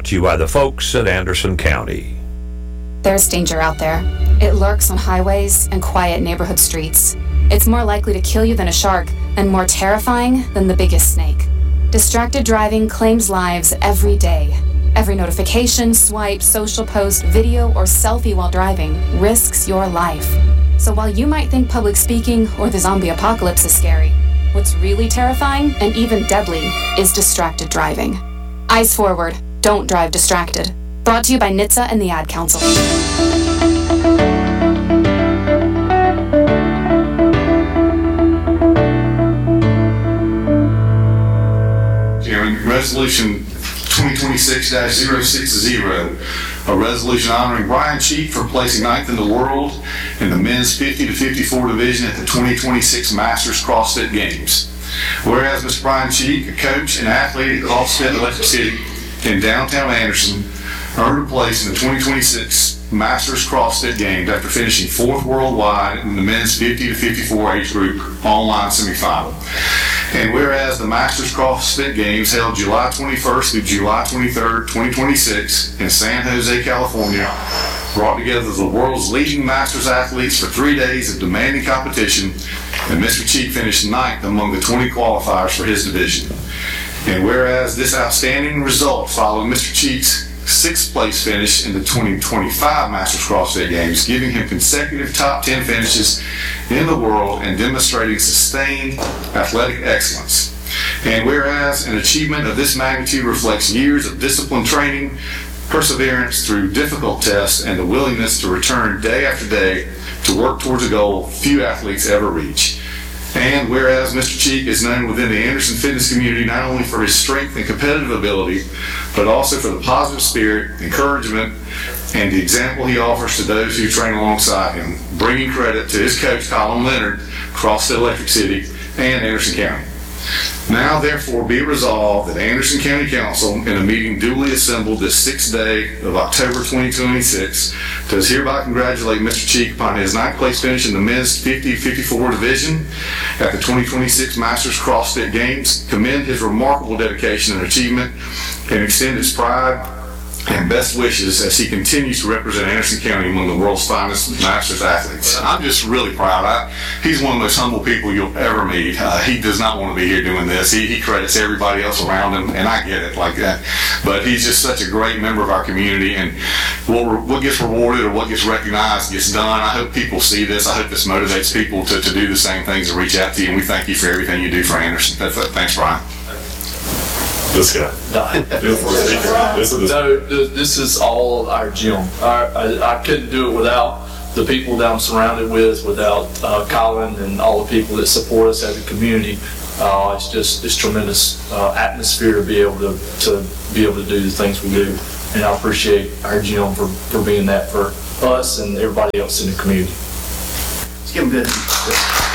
to you by the folks at Anderson County. There's danger out there. It lurks on highways and quiet neighborhood streets. It's more likely to kill you than a shark, and more terrifying than the biggest snake. Distracted driving claims lives every day. Every notification, swipe, social post, video, or selfie while driving risks your life. So while you might think public speaking or the zombie apocalypse is scary, what's really terrifying and even deadly is distracted driving. Eyes forward, don't drive distracted. Brought to you by NHTSA and the Ad Council. Resolution 2026-060, a resolution honoring Brian Cheek for placing 9th in the world in the men's 50 to 54 division at the 2026 Masters CrossFit Games. Whereas Mr. Brian Cheek, a coach and athlete at CrossFit Electric City in downtown Anderson, earned a place in the 2026 Masters CrossFit Games after finishing 4th worldwide in the men's 50 to 54 age group online semifinal. And whereas the Masters CrossFit Games held July 21st through July 23rd, 2026 in San Jose, California, brought together the world's leading Masters athletes for 3 days of demanding competition, and Mr. Cheek finished 9th among the 20 qualifiers for his division. And whereas this outstanding result followed Mr. Cheek's 6th place finish in the 2025 Masters CrossFit Games, giving him consecutive top 10 finishes in the world and demonstrating sustained athletic excellence. And whereas an achievement of this magnitude reflects years of disciplined training, perseverance through difficult tests, and the willingness to return day after day to work towards a goal few athletes ever reach. And whereas Mr. Cheek is known within the Anderson fitness community not only for his strength and competitive ability, but also for the positive spirit, encouragement, and the example he offers to those who train alongside him, bringing credit to his coach, Colin Leonard, CrossFit Electric City, and Anderson County. Now, therefore, be resolved that Anderson County Council, in a meeting duly assembled this 6th day of October 2026, does hereby congratulate Mr. Cheek upon his 9th place finish in the men's 50-54 division at the 2026 Masters CrossFit Games, commend his remarkable dedication and achievement, and extend his pride and best wishes as he continues to represent Anderson County among the world's finest Masters athletes. I'm just really proud. He's one of the most humble people you'll ever meet. He does not want to be here doing this. He credits everybody else around him, and I get it like that. But he's just such a great member of our community, and what gets rewarded or what gets recognized gets done. I hope people see this. I hope this motivates people to do the same things and reach out to you, and we thank you for everything you do for Anderson. Thanks, Brian. This guy. This is all our gym. I couldn't do it without the people that I'm surrounded with, without Colin and all the people that support us as a community. It's tremendous atmosphere to be able to do the things we do, and I appreciate our gym for being that for us and everybody else in the community. Let's give them good.